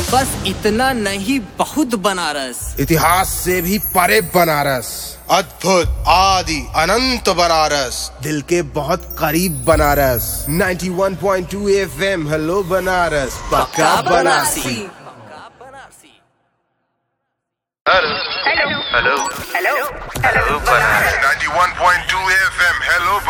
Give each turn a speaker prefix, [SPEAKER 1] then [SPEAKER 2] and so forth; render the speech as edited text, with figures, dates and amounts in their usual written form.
[SPEAKER 1] बस इतना नहीं, बहुत बनारस।
[SPEAKER 2] इतिहास से भी परे बनारस,
[SPEAKER 3] अद्भुत आदि अनंत बनारस,
[SPEAKER 2] दिल के बहुत करीब बनारस। 91.2 FM, हेलो बनारस, पक्का Banarasi.
[SPEAKER 4] Hello hello hello hello 91.2 FM, hello.